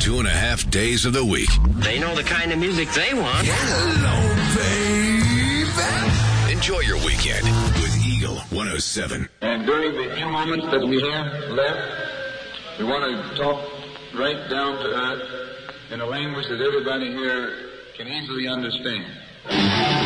2.5 days of the week. They know the kind of music they want. Hello, baby. Enjoy your weekend with Eagle 107. And during the few moments that we have left, we want to talk right down to earth in a language that everybody here can easily understand.